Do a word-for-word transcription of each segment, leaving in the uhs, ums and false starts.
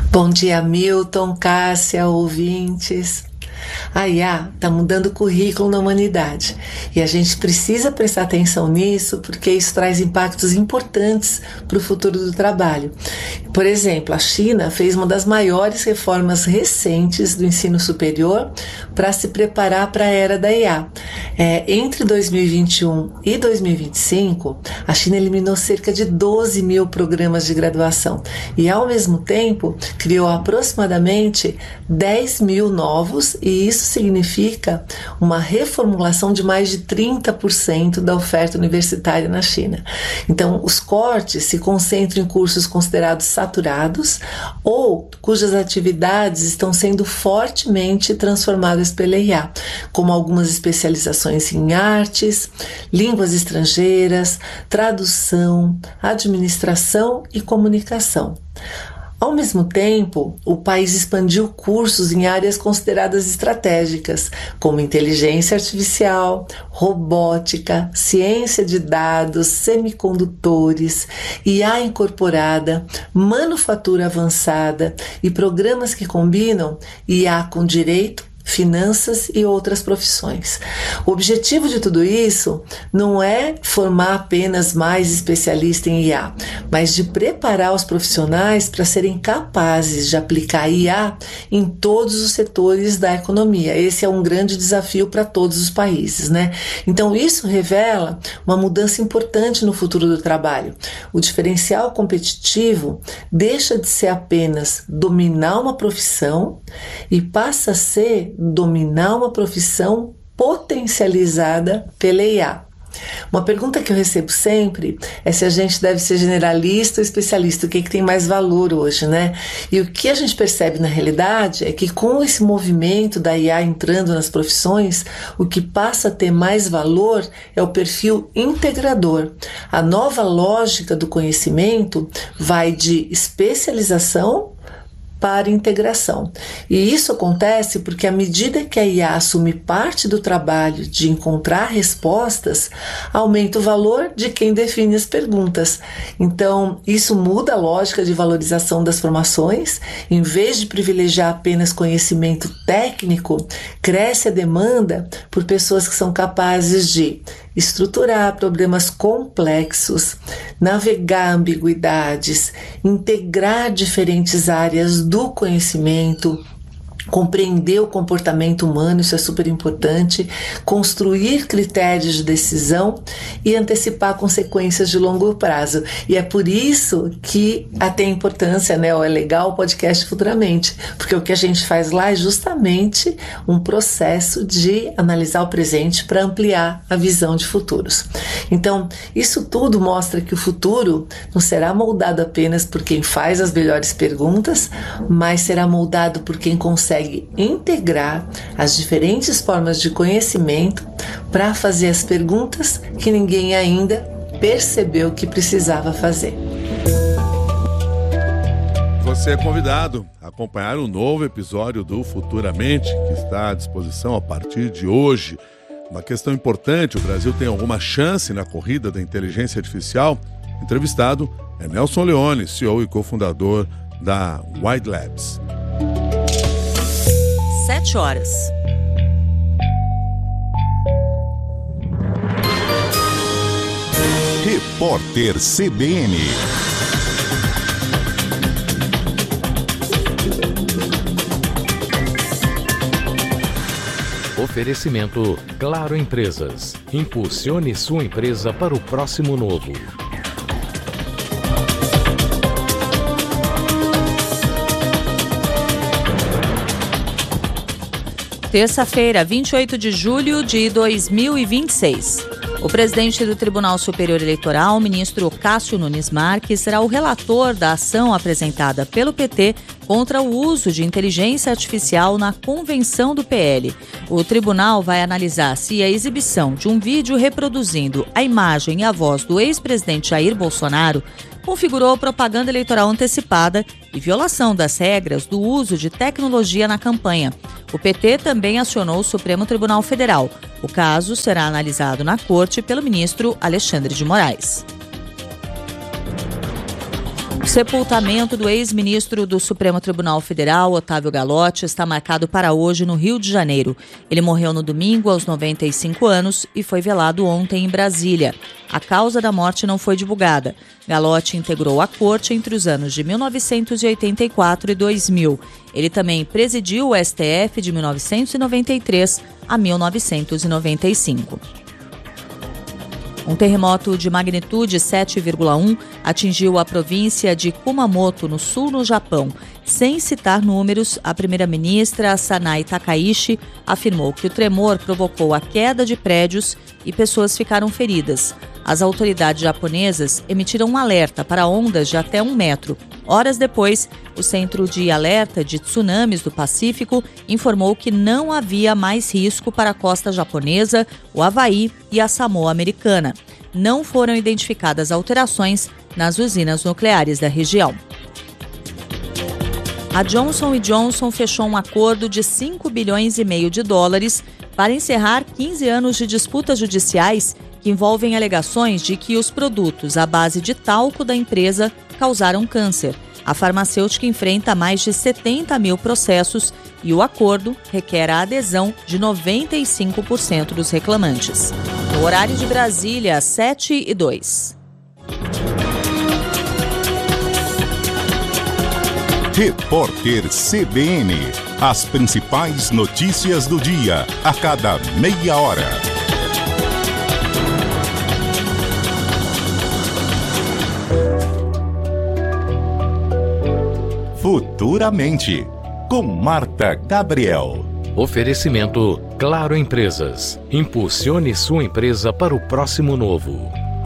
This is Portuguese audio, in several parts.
Bom dia, Milton, Cássia, ouvintes. A I A está mudando o currículo na humanidade e a gente precisa prestar atenção nisso porque isso traz impactos importantes para o futuro do trabalho. Por exemplo, a China fez uma das maiores reformas recentes do ensino superior para se preparar para a era da I A. É, entre dois mil e vinte e um e dois mil e vinte e cinco, a China eliminou cerca de doze mil programas de graduação e, ao mesmo tempo, criou aproximadamente dez mil novos, e isso significa uma reformulação de mais de trinta por cento da oferta universitária na China. Então, os cortes se concentram em cursos considerados saturados ou cujas atividades estão sendo fortemente transformadas pela I A, como algumas especializações em artes, línguas estrangeiras, tradução, administração e comunicação. Ao mesmo tempo, o país expandiu cursos em áreas consideradas estratégicas, como inteligência artificial, robótica, ciência de dados, semicondutores, I A incorporada, manufatura avançada e programas que combinam I A com direito, finanças e outras profissões. O objetivo de tudo isso não é formar apenas mais especialistas em I A, mas de preparar os profissionais para serem capazes de aplicar I A em todos os setores da economia. Esse é um grande desafio para todos os países, né? Então isso revela uma mudança importante no futuro do trabalho. O diferencial competitivo deixa de ser apenas dominar uma profissão e passa a ser dominar uma profissão potencializada pela I A. Uma pergunta que eu recebo sempre é se a gente deve ser generalista ou especialista, o que, é que tem mais valor hoje, né? E o que a gente percebe na realidade é que com esse movimento da I A entrando nas profissões, o que passa a ter mais valor é o perfil integrador. A nova lógica do conhecimento vai de especialização para integração. E isso acontece porque à medida que a I A assume parte do trabalho de encontrar respostas, aumenta o valor de quem define as perguntas. Então, isso muda a lógica de valorização das formações. Em vez de privilegiar apenas conhecimento técnico, cresce a demanda por pessoas que são capazes de estruturar problemas complexos, navegar ambiguidades, integrar diferentes áreas do conhecimento, compreender o comportamento humano, isso é super importante, construir critérios de decisão e antecipar consequências de longo prazo. E é por isso que até a importância, né, é legal o podcast Futuramente, porque o que a gente faz lá é justamente um processo de analisar o presente para ampliar a visão de futuros. Então, isso tudo mostra que o futuro não será moldado apenas por quem faz as melhores perguntas, mas será moldado por quem consegue integrar as diferentes formas de conhecimento para fazer as perguntas que ninguém ainda percebeu que precisava fazer. Você é convidado a acompanhar um novo episódio do Futuramente, que está à disposição a partir de hoje. Uma questão importante: o Brasil tem alguma chance na corrida da inteligência artificial? Entrevistado é Nelson Leone, C E O e cofundador da Wide Labs. Sete horas. Repórter C B N. Oferecimento Claro Empresas. Impulsione sua empresa para o próximo novo. Terça-feira, vinte e oito de julho de dois mil e vinte e seis. O presidente do Tribunal Superior Eleitoral, ministro Cássio Nunes Marques, será o relator da ação apresentada pelo P T contra o uso de inteligência artificial na convenção do P L. O tribunal vai analisar se a exibição de um vídeo reproduzindo a imagem e a voz do ex-presidente Jair Bolsonaro configurou propaganda eleitoral antecipada e violação das regras do uso de tecnologia na campanha. O P T também acionou o Supremo Tribunal Federal. O caso será analisado na corte pelo ministro Alexandre de Moraes. O sepultamento do ex-ministro do Supremo Tribunal Federal, Otávio Galotti, está marcado para hoje no Rio de Janeiro. Ele morreu no domingo, aos noventa e cinco anos, e foi velado ontem em Brasília. A causa da morte não foi divulgada. Galotti integrou a corte entre os anos de mil novecentos e oitenta e quatro e dois mil. Ele também presidiu o S T F de mil novecentos e noventa e três a mil novecentos e noventa e cinco. Um terremoto de magnitude sete vírgula um atingiu a província de Kumamoto, no sul do Japão. Sem citar números, a primeira-ministra Sanae Takaichi afirmou que o tremor provocou a queda de prédios e pessoas ficaram feridas. As autoridades japonesas emitiram um alerta para ondas de até um metro. Horas depois, o Centro de Alerta de Tsunamis do Pacífico informou que não havia mais risco para a costa japonesa, o Havaí e a Samoa Americana. Não foram identificadas alterações nas usinas nucleares da região. A Johnson e Johnson fechou um acordo de cinco bilhões e meio de dólares para encerrar quinze anos de disputas judiciais que envolvem alegações de que os produtos à base de talco da empresa causaram câncer. A farmacêutica enfrenta mais de setenta mil processos e o acordo requer a adesão de noventa e cinco por cento dos reclamantes. No horário de Brasília, sete e dois. Repórter C B N. As principais notícias do dia, a cada meia hora. Futuramente, com Marta Gabriel. Oferecimento Claro Empresas. Impulsione sua empresa para o próximo novo.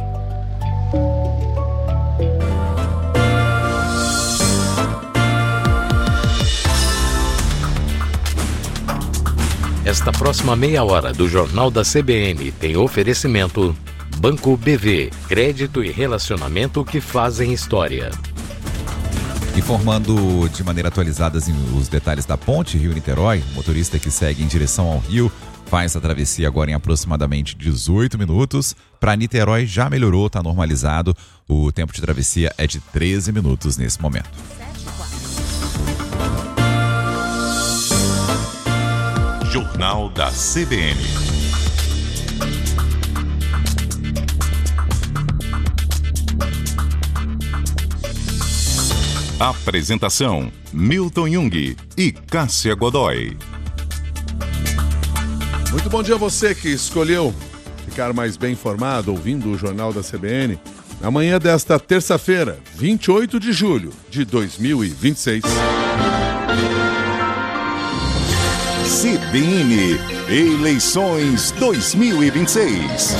Esta próxima meia hora do Jornal da C B N tem oferecimento Banco B V, crédito e relacionamento que fazem história. Informando de maneira atualizada os detalhes da ponte Rio-Niterói, o motorista que segue em direção ao Rio faz a travessia agora em aproximadamente dezoito minutos. Para Niterói já melhorou, está normalizado. O tempo de travessia é de treze minutos nesse momento. Jornal da C B N. Apresentação: Milton Jung e Cássia Godoy. Muito bom dia a você que escolheu ficar mais bem informado ouvindo o Jornal da C B N. Na manhã desta terça-feira, vinte e oito de julho de dois mil e vinte e seis. C B N Eleições dois mil e vinte e seis.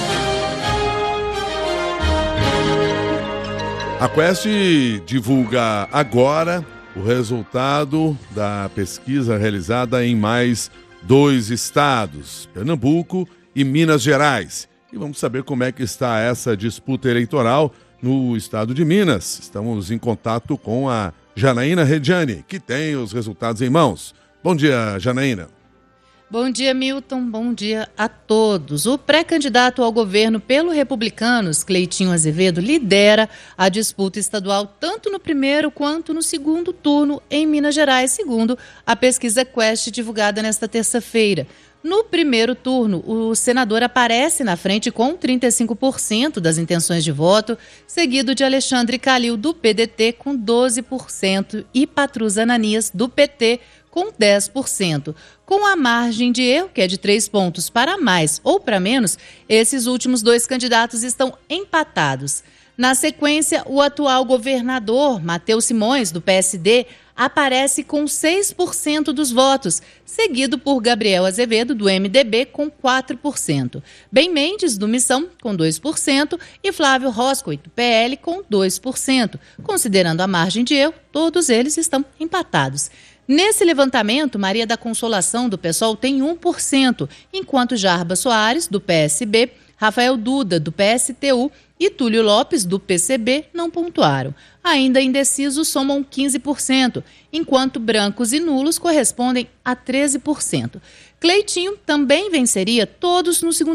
A Quest divulga agora o resultado da pesquisa realizada em mais dois estados, Pernambuco e Minas Gerais. E vamos saber como é que está essa disputa eleitoral no estado de Minas. Estamos em contato com a Janaína Rediani, que tem os resultados em mãos. Bom dia, Janaína. Bom dia, Milton. Bom dia a todos. O pré-candidato ao governo pelo Republicanos, Cleitinho Azevedo, lidera a disputa estadual tanto no primeiro quanto no segundo turno em Minas Gerais, segundo a pesquisa Quest divulgada nesta terça-feira. No primeiro turno, o senador aparece na frente com trinta e cinco por cento das intenções de voto, seguido de Alexandre Calil, do P D T, com doze por cento, e Patrus Ananias, do P T, com dez por cento. Com a margem de erro, que é de três pontos para mais ou para menos, esses últimos dois candidatos estão empatados. Na sequência, o atual governador, Matheus Simões, do P S D, aparece com seis por cento dos votos, seguido por Gabriel Azevedo, do M D B, com quatro por cento. Bem Mendes, do Missão, com dois por cento, e Flávio Roscoe, do P L, com dois por cento. Considerando a margem de erro, todos eles estão empatados. Nesse levantamento, Maria da Consolação, do PSOL, tem um por cento, enquanto Jarba Soares, do P S B, Rafael Duda, do P S T U e Túlio Lopes, do P C B, não pontuaram. Ainda indecisos somam quinze por cento, enquanto brancos e nulos correspondem a treze por cento. Cleitinho também venceria todos no segundo